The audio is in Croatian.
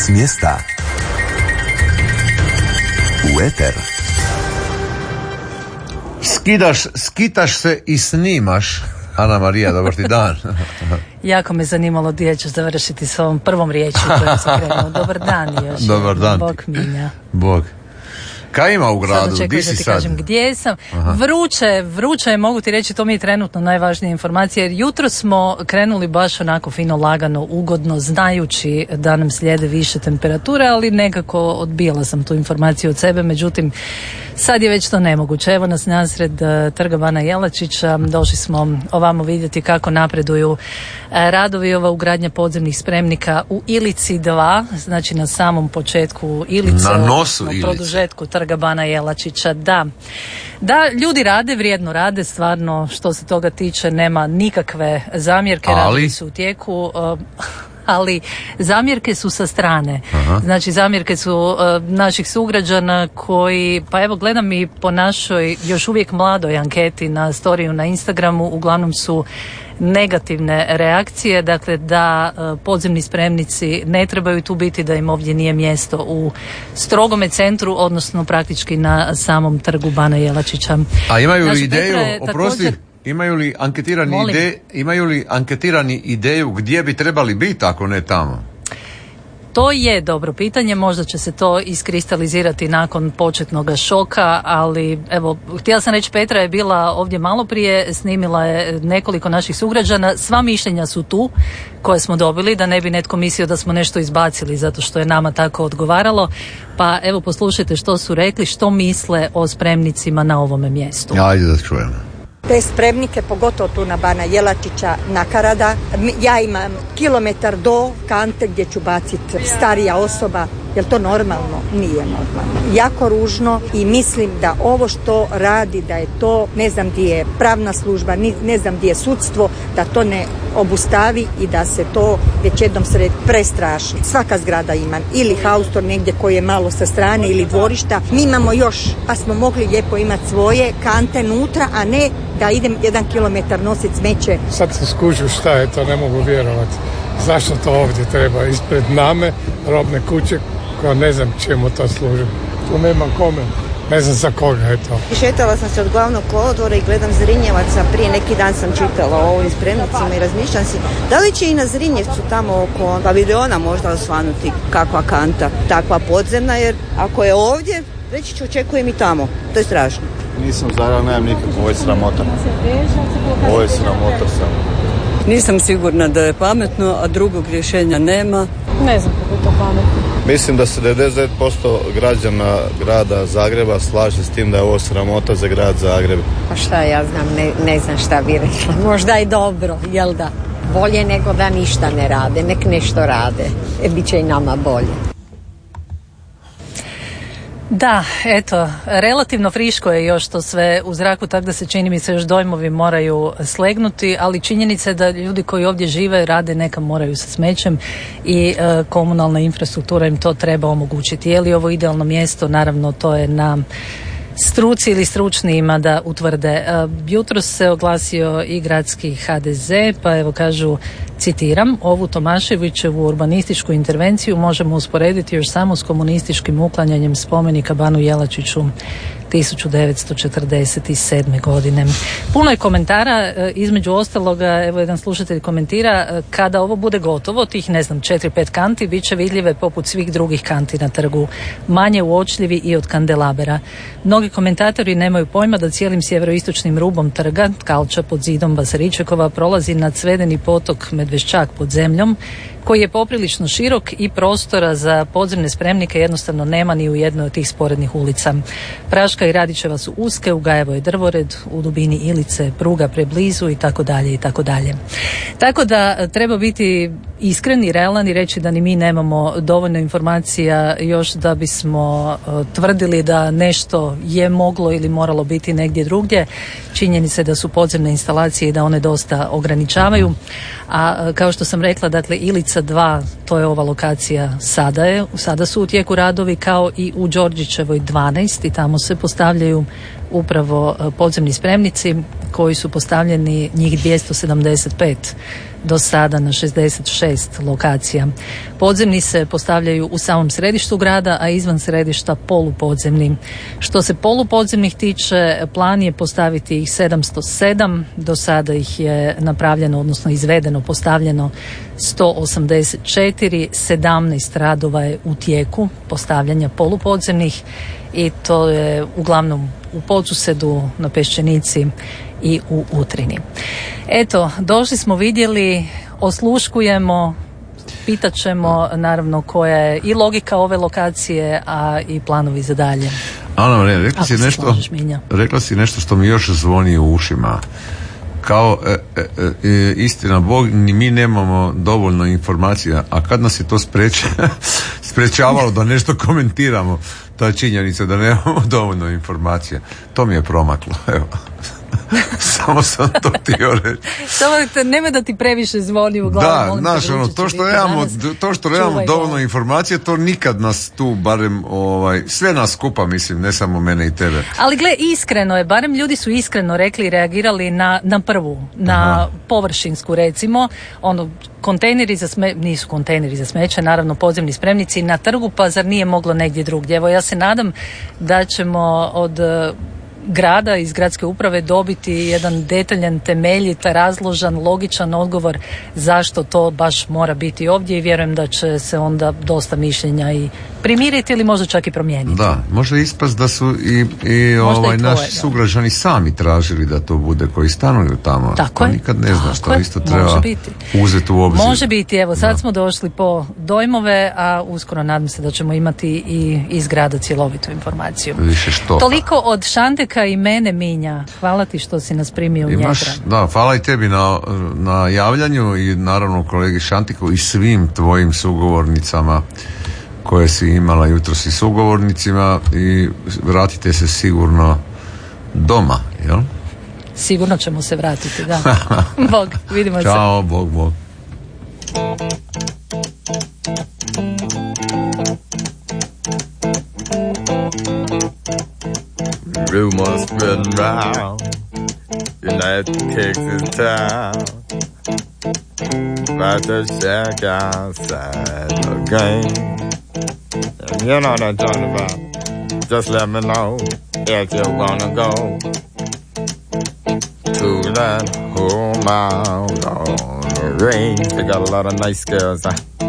S mjesta u eter. Skitaš se i snimaš. Ana Marija, dobar ti dan. Jako me zanimalo gdje ćeš završiti s ovom prvom riječi kojom se krenuo. Dobar dan još. Dobar dan. Bog minja. Bog. Kaj ima u gradu? Sad Gdje si da ti sad? kažem gdje sam. Aha. Vruće je, mogu ti reći, to mi je trenutno najvažnija informacija, jer jutro smo krenuli baš onako fino, lagano, ugodno, znajući da nam slijede više temperature, ali nekako odbijala sam tu informaciju od sebe, međutim sad je već to nemoguće. Evo nas nasred Trga bana Jelačića, došli smo ovamo vidjeti kako napreduju radovi, ova ugradnja podzemnih spremnika u Ilici 2, znači na samom početku Ilice, na nosu Ilice, produžetku Trga bana Jelačića. Da, ljudi rade, vrijedno rade, stvarno što se toga tiče nema nikakve zamjerke, radovi su u tijeku. Ali zamjerke su sa strane. Aha. Znači zamjerke su naših sugrađana koji, pa evo gledam i po našoj još uvijek mladoj anketi na storiju na Instagramu, uglavnom su negativne reakcije, dakle da podzemni spremnici ne trebaju tu biti, da im ovdje nije mjesto u strogome centru, odnosno praktički na samom Trgu bana Jelačića. A imaju li ideju, oprosti, imaju li anketirani ideju gdje bi trebali biti ako ne tamo? To je dobro pitanje, možda će se to iskristalizirati nakon početnog šoka, ali evo, htjela sam reći, Petra je bila ovdje malo prije, snimila je nekoliko naših sugrađana, sva mišljenja su tu koje smo dobili, da ne bi netko mislio da smo nešto izbacili zato što je nama tako odgovaralo, pa evo poslušajte što su rekli, što misle o spremnicima na ovome mjestu. Ajde da čujemo. Te spremnike, pogotovo tu na bana Jelačića, nakarada. Ja imam kilometar do kante gdje ću baciti starija osoba. Je li to normalno? Nije normalno. Jako ružno i mislim da ovo što radi, da je to, ne znam gdje je pravna služba, ne znam gdje je sudstvo, da to ne obustavi i da se to već jednom prestraši. Svaka zgrada ima ili haustor negdje koji je malo sa strane ili dvorišta. Mi imamo još, pa smo mogli lijepo imati svoje kante nutra, a ne da idem 1 kilometar nositi smeće. Sad se skužu šta je to, ne mogu vjerovati. Zašto to ovdje treba? Ispred name, robne kuće, koja ne znam čemu to služi. Tu nema kome. Ne znam za koga je to. Šetala sam se od glavnog kolodvora i gledam Zrinjevaca. Prije neki dan sam čitala o ovim spremnicima i razmišljam si da li će i na Zrinjevcu tamo oko paviljona možda osvanuti kakva kanta, takva podzemna, jer ako je ovdje, reći ću očekujem i tamo. To je strašno. Nisam zaradila, nemam nikakvo, ovo je sramota. Ovo je sramota samo. Nisam sigurna da je pametno, a drugog rješenja nema. Ne znam kako je to pametno. Mislim da se 99% građana grada Zagreba slaže s tim da je ovo sramota za grad Zagreb. Pa šta ja znam, ne znam šta bi rekla. Možda je dobro, jel da? Bolje nego da ništa ne rade, nek nešto rade. Bit će i nama bolje. Da, eto, relativno friško je još to sve u zraku, tako da se čini mi se još dojmovi moraju slegnuti, ali činjenica je da ljudi koji ovdje žive, rade, neka moraju sa smećem i komunalna infrastruktura im to treba omogućiti. Je li ovo idealno mjesto? Naravno, to je na struci ili stručnijima da utvrde. Jutros se oglasio i gradski HDZ, pa evo kažu, citiram, ovu Tomaševićevu urbanističku intervenciju možemo usporediti još samo s komunističkim uklanjanjem spomenika banu Jelačiću 1947. godine. Puno je komentara, između ostaloga, evo jedan slušatelj komentira, kada ovo bude gotovo, tih 4-5 kanti bit će vidljive poput svih drugih kanti na trgu, manje uočljivi i od kandelabera. Mnogi komentatori nemaju pojma da cijelim sjeveroistočnim rubom trga, Tkalča pod zidom Basaričekova, prolazi nadsvedeni potok Medveščak pod zemljom, koji je poprilično širok i prostora za podzemne spremnike jednostavno nema ni u jednoj od tih sporednih ulica. Praška i Radićeva su uske, u Gajevo je drvored, u dubini Ilice pruga preblizu i tako dalje i tako dalje. Tako da treba biti iskren i realan i reći da ni mi nemamo dovoljno informacija još da bismo tvrdili da nešto je moglo ili moralo biti negdje drugdje. Činjenica je da su podzemne instalacije i da one dosta ograničavaju, a kao što sam rekla, dakle Ilica 2, to je ova lokacija, sada su u tijeku radovi, kao i u Đorđićevoj 12 i tamo se postavljaju upravo podzemni spremnici koji su postavljeni njih 275 do sada na 66 lokacija. Podzemni se postavljaju u samom središtu grada, a izvan središta polupodzemni. Što se polupodzemnih tiče, plan je postaviti ih 707, do sada ih je napravljeno, odnosno izvedeno, postavljeno 184, 17 radova je u tijeku postavljanja polupodzemnih i to je uglavnom u Podsusedu, na Peščenici i u Utrini. Eto, došli smo, vidjeli, osluškujemo, pitat ćemo naravno koja je i logika ove lokacije, a i planovi za dalje. Ana Marija, rekla si nešto što mi još zvoni u ušima. Kao, istina Bog, ni mi nemamo dovoljno informacija, a kad nas je to sprečavalo da nešto komentiramo, ta činjenica da nemamo dovoljno informacija, to mi je promaklo, evo. Samo sam to htio reći. Samo nema da ti previše zvoni u glavu. Da, znaš, to što nemamo dovoljno informacije, to nikad nas tu, barem sve nas skupa, mislim, ne samo mene i tebe. Ali gle, iskreno je, barem ljudi su iskreno rekli i reagirali na prvu, na površinsku, recimo, kontejneri za nisu kontejneri za smeće, naravno podzemni spremnici na trgu, pa zar nije moglo negdje drugdje? Evo, ja se nadam da ćemo od grada, iz gradske uprave dobiti jedan detaljan, temeljit, razložan, logičan odgovor zašto to baš mora biti ovdje i vjerujem da će se onda dosta mišljenja i primiriti ili možda čak i promijeniti. Da, može ispast da su i naši sugrađani sami tražili da to bude, koji stanuju tamo. Tako je. Nikad ne znaš, to isto treba uzeti u obzir. Može biti, evo sad smo došli po dojmove, a uskoro nadam se da ćemo imati i iz grada cjelovitu informaciju. Više što. Toliko od Šanteka i mene, Minja. Hvala ti što si nas primio u njedra. Da, hvala i tebi na javljanju i naravno kolegi Šantiku i svim tvojim sugovornicama koje si imala jutros i sugovornicima i vratite se sigurno doma, jel? Sigurno ćemo se vratiti, da. Bog, vidimo se. Ćao, Bog. Rumors spreading round United Texas town about the shack outside the game. And you know what I'm talking about. Just let me know if you wanna go to that home out on the range. They got a lot of nice girls, huh?